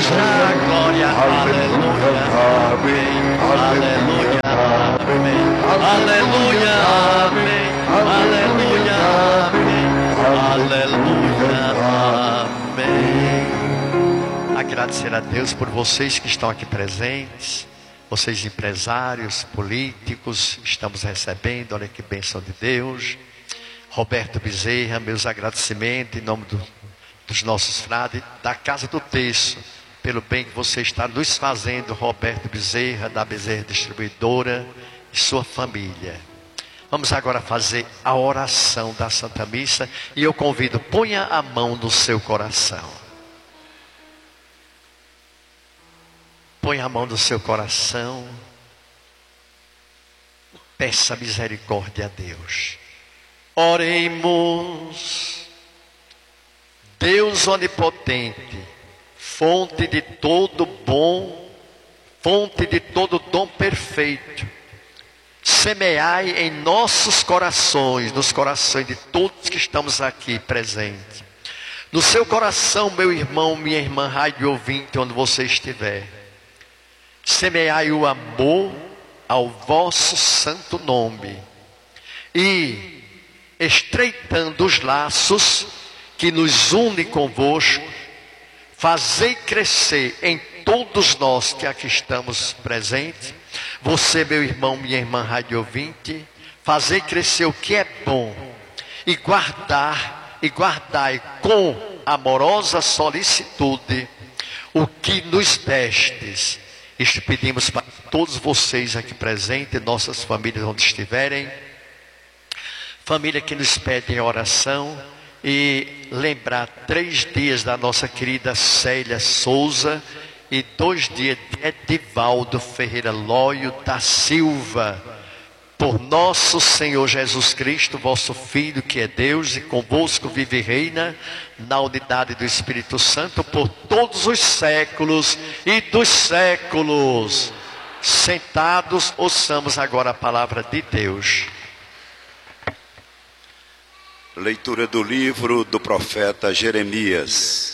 glória, aleluia, amém, aleluia, amém, aleluia, amém, aleluia, amém, aleluia, amém. Agradecer a Deus por vocês que estão aqui presentes, vocês empresários, políticos, estamos recebendo, olha que bênção de Deus. Roberto Bezerra, meus agradecimentos em nome dos nossos frades da Casa do Terço, pelo bem que você está nos fazendo, Roberto Bezerra, da Bezerra Distribuidora e sua família. Vamos agora fazer a oração da Santa Missa e eu convido, ponha a mão no seu coração. Ponha a mão no seu coração, peça misericórdia a Deus. Oremos. Deus onipotente, fonte de todo bom, fonte de todo dom perfeito, semeai em nossos corações, nos corações de todos que estamos aqui presentes, no seu coração, meu irmão, minha irmã, rádio ouvinte, onde você estiver, semeai o amor ao vosso santo nome e, estreitando os laços que nos une convosco, fazei crescer em todos nós que aqui estamos presentes, você, meu irmão, minha irmã, rádio ouvinte, fazei crescer o que é bom e guardai com amorosa solicitude o que nos destes. Isto pedimos para todos vocês aqui presentes, nossas famílias onde estiverem, família que nos pedem oração, e lembrar 3 dias da nossa querida Célia Souza e 2 dias de Edivaldo Ferreira Lóio da Silva, por nosso Senhor Jesus Cristo, vosso Filho, que é Deus e convosco vive e reina na unidade do Espírito Santo por todos os séculos e dos séculos. Sentados, ouçamos agora a palavra de Deus. Leitura do livro do profeta Jeremias.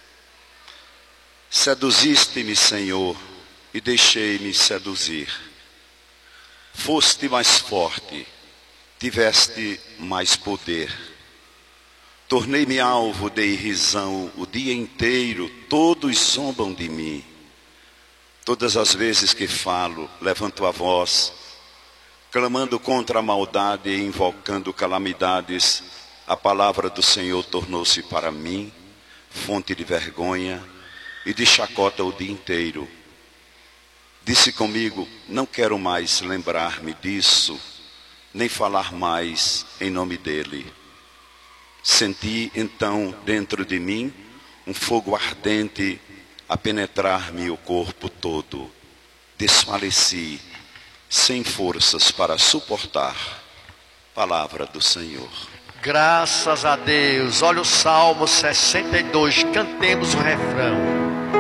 Seduziste-me, Senhor, e deixei-me seduzir. Foste mais forte, tiveste mais poder. Tornei-me alvo de irrisão o dia inteiro, todos zombam de mim. Todas as vezes que falo, levanto a voz, clamando contra a maldade e invocando calamidades. A palavra do Senhor tornou-se para mim fonte de vergonha e de chacota o dia inteiro. Disse comigo, não quero mais lembrar-me disso, nem falar mais em nome dele. Senti então dentro de mim um fogo ardente a penetrar-me o corpo todo. Desfaleci, sem forças para suportar. Palavra do Senhor. Graças a Deus. Olha o Salmo 62, cantemos o refrão.